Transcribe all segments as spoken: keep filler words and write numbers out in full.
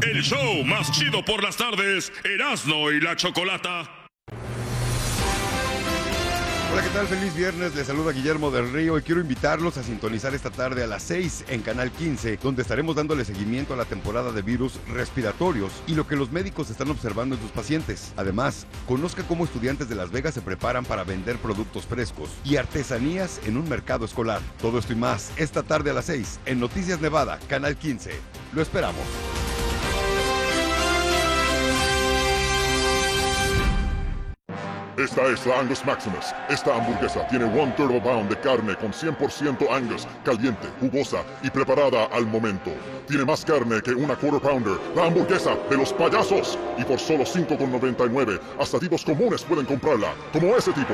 el show más chido por las tardes, Erasmo y la Chocolata. Hola, ¿qué tal? Feliz viernes, les saluda Guillermo del Río y quiero invitarlos a sintonizar esta tarde a las seis en Canal quince, donde estaremos dándole seguimiento a la temporada de virus respiratorios y lo que los médicos están observando en sus pacientes. Además, conozca cómo estudiantes de Las Vegas se preparan para vender productos frescos y artesanías en un mercado escolar. Todo esto y más esta tarde a las seis en Noticias Nevada, Canal quince. Lo esperamos. Esta es la Angus Maximus. Esta hamburguesa tiene one turtle pound de carne con cien por ciento Angus, caliente, jugosa y preparada al momento. Tiene más carne que una quarter pounder, la hamburguesa de los payasos. Y por solo cinco con noventa y nueve, hasta tipos comunes pueden comprarla, como ese tipo.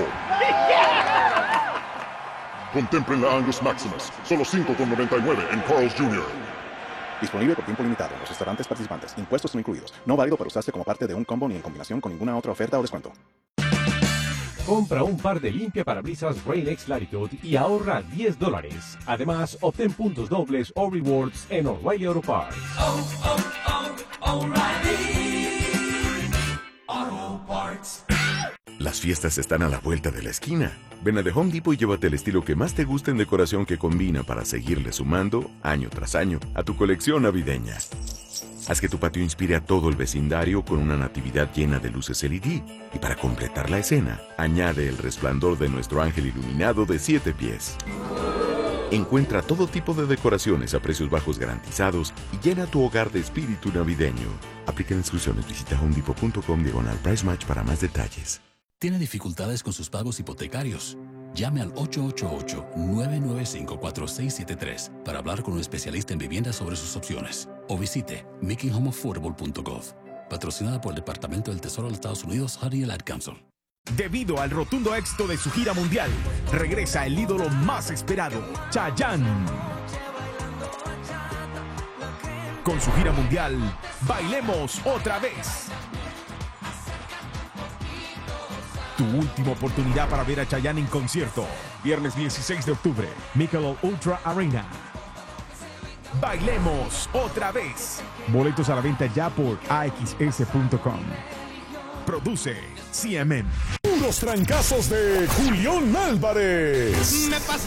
Contemplen la Angus Maximus, solo cinco con noventa y nueve en Carl's junior Disponible por tiempo limitado en los restaurantes participantes. Impuestos no incluidos. No válido para usarse como parte de un combo ni en combinación con ninguna otra oferta o descuento. Compra un par de limpiaparabrisas Rain-X Latitude y ahorra diez dólares. Además, obtén puntos dobles o rewards en O'Reilly Auto Parts. Oh, oh, oh, O'Reilly Auto Parts. Las fiestas están a la vuelta de la esquina. Ven a The Home Depot y llévate el estilo que más te guste en decoración que combina para seguirle sumando, año tras año, a tu colección navideña. Haz que tu patio inspire a todo el vecindario con una natividad llena de luces L E D. Y para completar la escena, añade el resplandor de nuestro ángel iluminado de siete pies. Encuentra todo tipo de decoraciones a precios bajos garantizados y llena tu hogar de espíritu navideño. Aplica instrucciones. Visita homedepot punto com diagonal price match para más detalles. ¿Tiene dificultades con sus pagos hipotecarios? Llame al ocho ocho ocho, nueve nueve cinco, cuatro seis siete tres para hablar con un especialista en vivienda sobre sus opciones. O visite making home affordable punto gov. Patrocinada por el Departamento del Tesoro de los Estados Unidos, Honey and Ad Council. Debido al rotundo éxito de su gira mundial, regresa el ídolo más esperado, Chayanne. Con su gira mundial, Bailemos Otra Vez. Tu última oportunidad para ver a Chayanne en concierto. Viernes dieciséis de octubre, Michelob Ultra Arena. Bailemos Otra Vez. Boletos a la venta ya por A X S punto com. Produce C M M. Los trancazos de Julián Álvarez. Me pasa